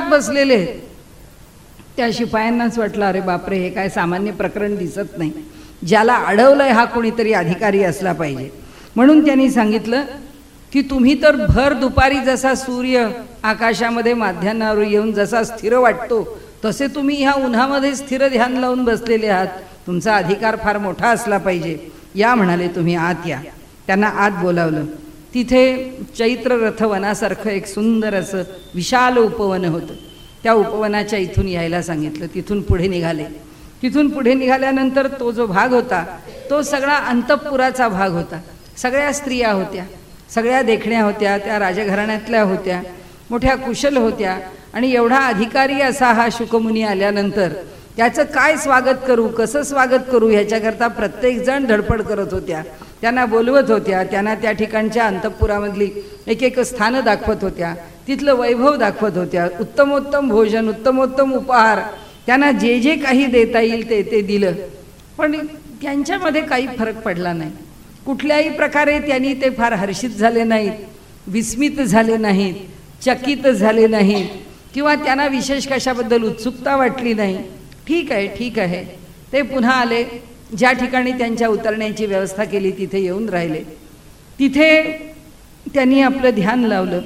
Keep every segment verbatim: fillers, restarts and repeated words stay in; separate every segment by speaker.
Speaker 1: बसलेले आहेत. त्या शिपायांनाच वाटलं अरे बापरे, हे काय सामान्य प्रकरण दिसत नाही, ज्याला अडवलंय हा कोणीतरी अधिकारी असला पाहिजे. म्हणून त्यांनी सांगितलं की तुम्ही तर भर दुपारी जसा सूर्य आकाशामध्ये माध्यान्हावर येऊन जसा स्थिर वाटतो तसे तुम्ही ह्या उन्हामध्ये स्थिर ध्यान लावून बसलेले आहात, तुमचा अधिकार फार मोठा असला पाहिजे. या म्हणाले, तुम्ही आत या. त्यांना आत बोलावलं. तिथे चैत्र रथवनासारखं एक सुंदर असं विशाल उपवन होतं. त्या उपवनाच्या इथून यायला सांगितलं. तिथून पुढे निघाले. तिथून पुढे निघाल्यानंतर तो जो भाग होता तो सगळा अंतःपुराचा भाग होता. सगळ्या स्त्रिया होत्या, सगळ्या देखण्या होत्या, त्या राजघराण्यातल्या होत्या, मोठ्या कुशल होत्या. आणि एवढा अधिकारी असा हा शुकमुनी आल्यानंतर त्याचं काय स्वागत करू, कसं स्वागत करू ह्याच्याकरता प्रत्येकजण धडपड करत होत्या. त्यांना बोलवत होत्या, त्यांना त्या ठिकाणच्या अंतःपुरामधली एक एक स्थानं दाखवत होत्या, तिथलं वैभव दाखवत होत्या, उत्तमोत्तम भोजन, उत्तमोत्तम उपहार, त्यांना जे जे काही देता येईल ते ते दिलं. पण त्यांच्यामध्ये काही फरक पडला नाही. कुठल्याही प्रकारे त्यांनी ते फार हर्षित झाले नाहीत, विस्मित झाले नाहीत, चकित झाले नाहीत, किंवा त्यांना विशेष कशाबद्दल उत्सुकता वाटली नाही. ठीक आहे ठीक आहे. ते पुन्हा आले. ज्या ठिकाणी त्यांच्या उतरण्याची व्यवस्था केली तिथे येऊन राहिले. तिथे त्यांनी आपलं ध्यान लावलं.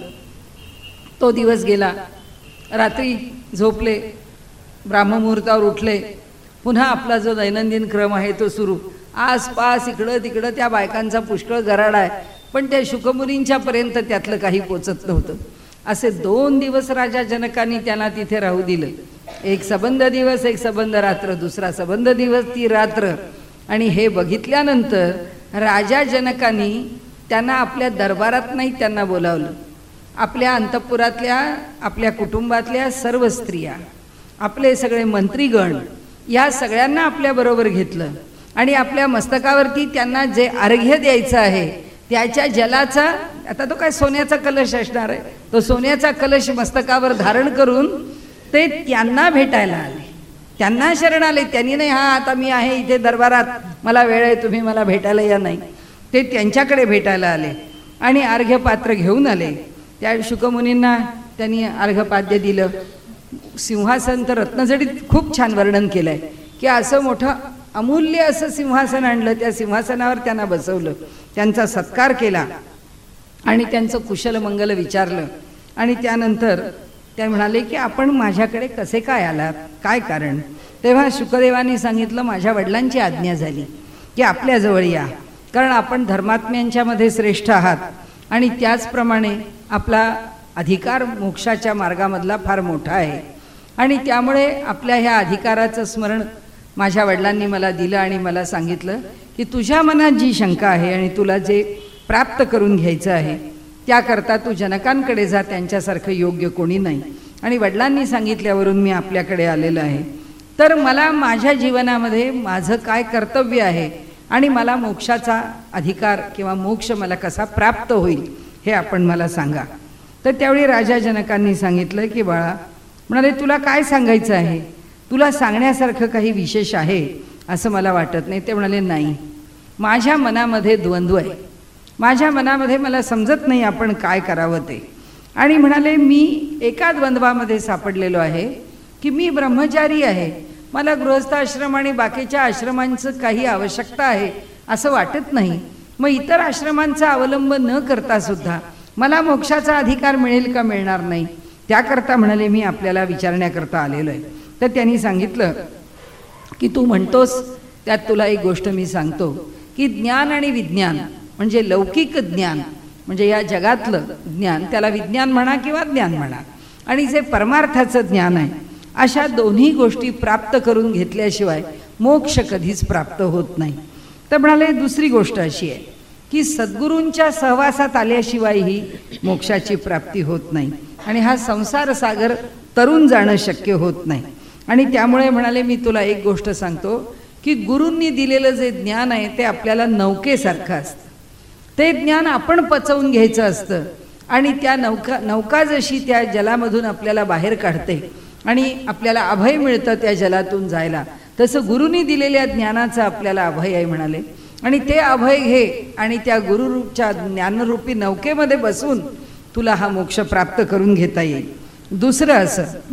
Speaker 1: तो दिवस गेला. रात्री झोपले, ब्राह्ममुहूर्तावर उठले. पुन्हा आपला जो दैनंदिन क्रम आहे तो सुरू. आसपास इकडं तिकडं त्या बायकांचा पुष्कळ गराडा आहे, पण त्या शुकमुनींच्या पर्यंत त्यातलं काही पोचत नव्हतं. असे दोन दिवस राजा जनकांनी त्यांना तिथे राहू दिले. एक सबंध दिवस, एक सबंध रात्र, दुसरा सबंध दिवस, ती रात्र. आणि हे बघितल्यानंतर राजा जनकांनी त्यांना आपल्या दरबारात नाही त्यांना बोलावलं. आपल्या अंतःपुरातल्या, आपल्या कुटुंबातल्या सर्व स्त्रिया, आपले सगळे मंत्रीगण, या सगळ्यांना आपल्याबरोबर घेतलं. आणि आपल्या मस्तकावरती त्यांना जे अर्घ्य द्यायचं आहे त्याच्या जलाचा, आता तो काय सोन्याचा कलश असणार आहे, तो सोन्याचा कलश मस्तकावर धारण करून ते त्यांना भेटायला आले, त्यांना शरण आले. त्यांनी नाही, हा आता मी आहे इथे दरबारात, मला वेळ आहे, तुम्ही मला भेटायला या, नाही. ते त्यांच्याकडे भेटायला आले आणि अर्घ्यपात्र घेऊन आले. त्या शुकमुनींना त्यांनी अर्घ्यपाद्य दिलं. सिंहासन तर रत्नजडीत खूप छान वर्णन केलं आहे की असं मोठं अमूल्य असं सिंहासन आणलं. त्या सिंहासनावर त्यांना बसवलं, त्यांचा सत्कार केला आणि त्यांचं कुशल मंगल विचारलं. आणि त्यानंतर त्या म्हणाले की आपण माझ्याकडे कसे काय आलात, काय कारण. तेव्हा शुकदेवांनी सांगितलं, माझ्या वडिलांची आज्ञा झाली की आपल्याजवळ या, कारण आपण धर्मात्म्यांच्यामध्ये श्रेष्ठ आहात आणि त्याचप्रमाणे आपला अधिकार मोक्षाच्या मार्गामधला फार मोठा आहे. आणि त्यामुळे आपल्या ह्या अधिकाराचं स्मरण माझ्या वडिलांनी मला दिलं आणि मला सांगितलं की तुझ्या मनात जी शंका आहे आणि तुला जे प्राप्त करून घ्यायचं आहे त्याकरता तू जनकांकडे जा, त्यांच्यासारखं योग्य कोणी नाही. आणि वडिलांनी सांगितल्यावरून मी आपल्याकडे आलेलं आहे. तर मला माझ्या जीवनामध्ये माझं काय कर्तव्य आहे आणि मला मोक्षाचा अधिकार किंवा मोक्ष मला कसा प्राप्त होईल हे आपण मला सांगा. तर त्यावेळी राजा जनकांनी सांगितलं की बाळा, म्हणाले तुला काय सांगायचं आहे, तुला सांगण्यासारखं काही विशेष आहे असं मला वाटत नाही. ते म्हणाले नाही, माझ्या मनामध्ये द्वंद्व आहे, माझ्या मनामध्ये मला समजत नाही आपण काय करावं ते. आणि म्हणाले मी एका द्वंद्वामध्ये सापडलेलो आहे की मी ब्रह्मचारी आहे, मला गृहस्थाश्रम आणि बाकीच्या आश्रमांचं काही आवश्यकता आहे असं वाटत नाही. मग इतर आश्रमांचा अवलंब न करता सुद्धा मला मोक्षाचा अधिकार मिळेल का मिळणार नाही, त्याकरता म्हणाले मी आपल्याला विचारण्याकरता आलेलो आहे. तर त्यांनी सांगितलं की तू म्हणतोस त्यात तुला एक गोष्ट मी सांगतो की ज्ञान आणि विज्ञान म्हणजे लौकिक ज्ञान म्हणजे या जगातलं ज्ञान, त्याला विज्ञान म्हणा किंवा ज्ञान म्हणा, आणि जे परमार्थाचं ज्ञान आहे, अशा दोन्ही गोष्टी प्राप्त करून घेतल्याशिवाय मोक्ष कधीच प्राप्त होत नाही. तर म्हणाले दुसरी गोष्ट अशी आहे की सद्गुरूंच्या सहवासात आल्याशिवायही मोक्षाची प्राप्ती होत नाही आणि हा संसार सागर तरुण जाणं शक्य होत नाही. आणि त्यामुळे म्हणाले मी तुला एक गोष्ट सांगतो की गुरूंनी दिलेलं जे ज्ञान आहे ते आपल्याला नौकेसारखं असतं. ते ज्ञान आपण पचवून घ्यायचं असतं आणि त्या नौका नौका जशी त्या जलामधून आपल्याला बाहेर काढते आणि आपल्याला अभय मिळतं त्या जलातून जायला, तसं गुरूंनी दिलेल्या ज्ञानाचं आपल्याला अभय आहे म्हणाले. आणि ते अभय घे आणि त्या गुरुरूपच्या ज्ञानरूपी नौकेमध्ये बसून तुला हा मोक्ष प्राप्त करून घेता येईल. दुसरं असं